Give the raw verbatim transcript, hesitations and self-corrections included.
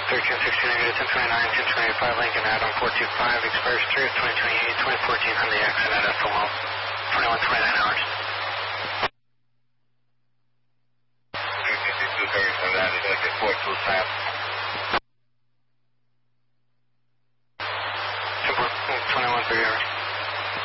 thirteen sixteen negative ten twenty-nine, ten twenty-five Lincoln Adam four two five, expires through twenty twenty-eight, twenty fourteen Hyundai Accent at F O L, twenty-one twenty-nine hours. thirteen sixty-two, thirty-seven, four two five.